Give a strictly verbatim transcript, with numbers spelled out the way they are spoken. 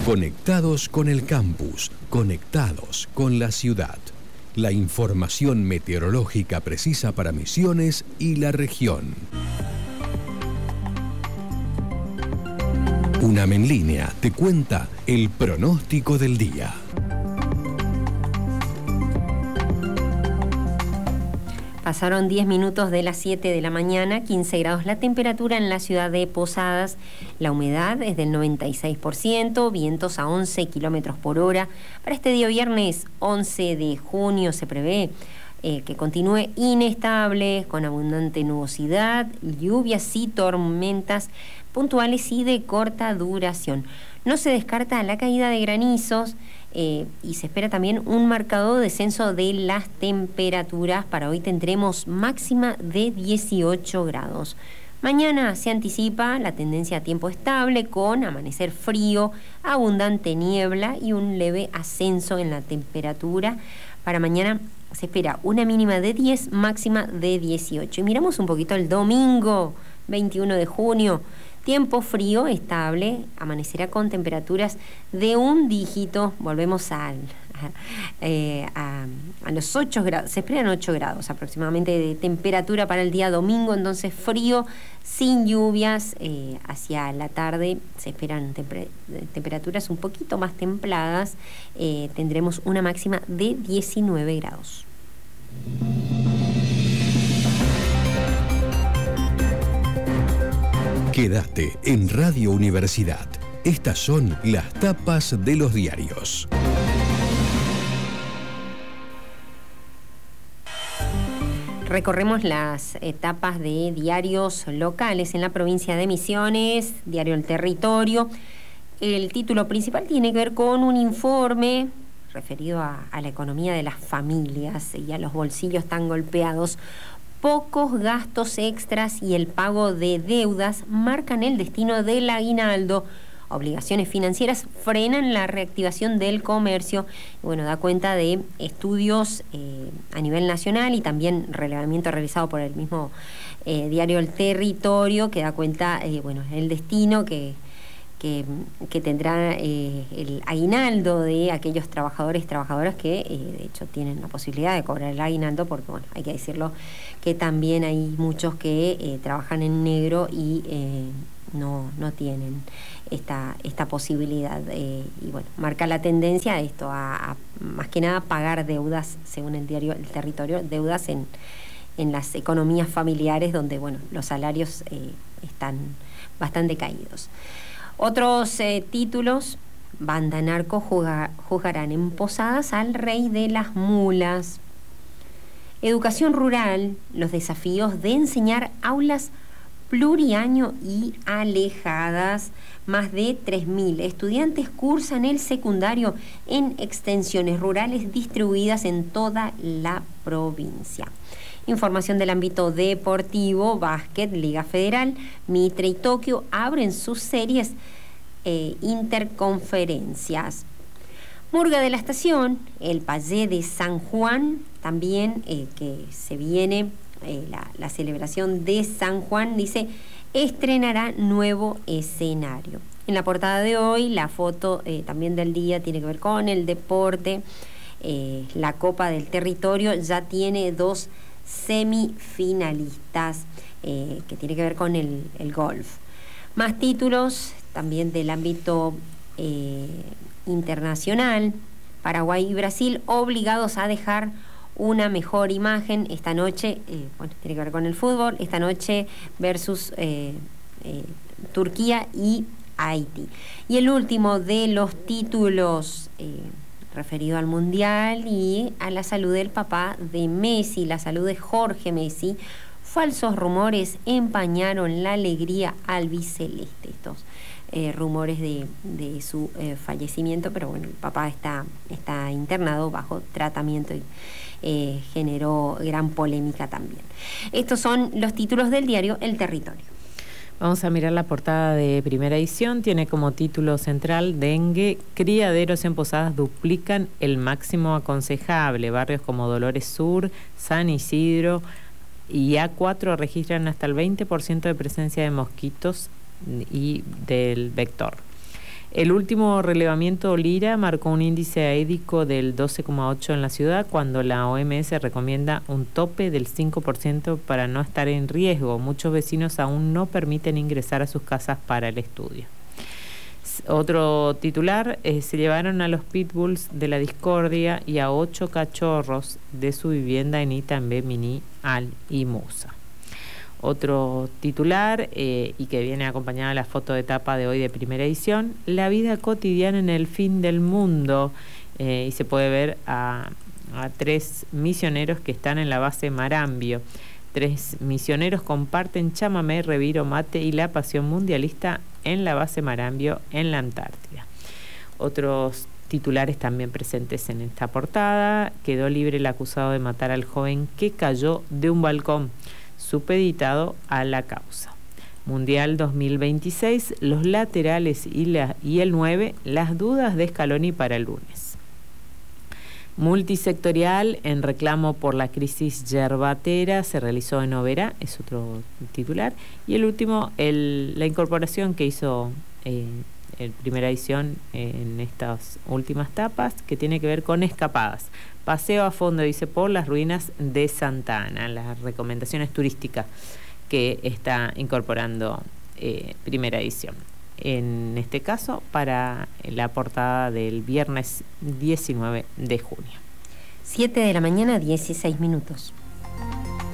Conectados con el campus, conectados con la ciudad. La información meteorológica precisa para Misiones y la región. UNAM en línea te cuenta el pronóstico del día. Pasaron diez minutos de las siete de la mañana, quince grados la temperatura en la ciudad de Posadas. La humedad es del noventa y seis por ciento, vientos a once kilómetros por hora. Para este día viernes once de junio se prevé eh, que continúe inestable, con abundante nubosidad, lluvias y tormentas puntuales y de corta duración. No se descarta la caída de granizos eh, y se espera también un marcado descenso de las temperaturas. Para hoy tendremos máxima de dieciocho grados. Mañana se anticipa la tendencia a tiempo estable con amanecer frío, abundante niebla y un leve ascenso en la temperatura. Para mañana se espera una mínima de diez, máxima de dieciocho. Y miramos un poquito el domingo veintiuno de junio. Tiempo frío, estable, amanecerá con temperaturas de un dígito. Volvemos al, a, eh, a, a los ocho grados, se esperan ocho grados aproximadamente de temperatura para el día domingo, entonces frío, sin lluvias. Eh, hacia la tarde se esperan temper, temperaturas un poquito más templadas, eh, tendremos una máxima de diecinueve grados. Quédate en Radio Universidad. Estas son las tapas de los diarios. Recorremos las etapas de diarios locales en la provincia de Misiones, Diario El Territorio. El título principal tiene que ver con un informe referido a, a la economía de las familias y a los bolsillos tan golpeados. Pocos gastos extras y el pago de deudas marcan el destino del aguinaldo. Obligaciones financieras frenan la reactivación del comercio. Bueno, da cuenta de estudios eh, a nivel nacional y también relevamiento realizado por el mismo eh, diario El Territorio, que da cuenta, eh, bueno, el destino que, que, que tendrá eh, el aguinaldo de aquellos trabajadores y trabajadoras que, eh, de hecho, tienen la posibilidad de cobrar el aguinaldo, porque, bueno, hay que decirlo, que también hay muchos que eh, trabajan en negro y eh, no, no tienen esta, esta posibilidad. Eh, y bueno, marca la tendencia a esto, a, a más que nada pagar deudas, según el diario El Territorio, deudas en, en las economías familiares donde, bueno, los salarios eh, están bastante caídos. Otros eh, títulos: banda narco juzga, juzgarán en Posadas al rey de las mulas. Educación rural, los desafíos de enseñar aulas pluriaño y alejadas. Más de tres mil estudiantes cursan el secundario en extensiones rurales distribuidas en toda la provincia. Información del ámbito deportivo: básquet, Liga Federal, Mitre y Tokio abren sus series eh, interconferencias. Murga de la Estación, el Payé de San Juan, también eh, que se viene eh, la, la celebración de San Juan, dice, estrenará nuevo escenario. En la portada de hoy, la foto eh, también del día tiene que ver con el deporte. Eh, la Copa del Territorio ya tiene dos semifinalistas, eh, que tiene que ver con el, el golf. Más títulos también del ámbito eh, internacional. Paraguay y Brasil obligados a dejar una mejor imagen esta noche, eh, bueno, tiene que ver con el fútbol, esta noche versus eh, eh, Turquía y Haití. Y el último de los títulos eh, referido al Mundial y a la salud del papá de Messi, la salud de Jorge Messi. Falsos rumores empañaron la alegría albiceleste. Estos eh, rumores de, de su eh, fallecimiento, pero bueno, el papá está, está internado bajo tratamiento y eh, generó gran polémica también. Estos son los títulos del diario El Territorio. Vamos a mirar la portada de Primera Edición. Tiene como título central: dengue, criaderos en Posadas duplican el máximo aconsejable. Barrios como Dolores Sur, San Isidro y A cuatro registran hasta el veinte por ciento de presencia de mosquitos y del vector. El último relevamiento Lira marcó un índice aédico del doce coma ocho en la ciudad, cuando la O M S recomienda un tope del cinco por ciento para no estar en riesgo. Muchos vecinos aún no permiten ingresar a sus casas para el estudio. Otro titular, eh, se llevaron a los pitbulls de la discordia y a ocho cachorros de su vivienda en Itambé, Miní, Al y Musa. Otro titular, eh, y que viene acompañada de la foto de tapa de hoy de Primera Edición, la vida cotidiana en el fin del mundo, eh, y se puede ver a, a tres misioneros que están en la base Marambio. Tres misioneros comparten chamamé, reviro, mate y la pasión mundialista en la base Marambio en la Antártida. Otros titulares también presentes en esta portada: quedó libre el acusado de matar al joven que cayó de un balcón, supeditado a la causa. Mundial dos mil veintiséis, los laterales y, la, y el nueve, las dudas de Scaloni para el lunes. Multisectorial en reclamo por la crisis yerbatera se realizó en Oberá, es otro titular. Y el último, el, la incorporación que hizo eh, en Primera Edición en estas últimas tapas, que tiene que ver con escapadas. Paseo a fondo, dice, por las ruinas de Santa Ana, las recomendaciones turísticas que está incorporando eh, Primera Edición. En este caso, para la portada del viernes diecinueve de junio. siete de la mañana, dieciséis minutos.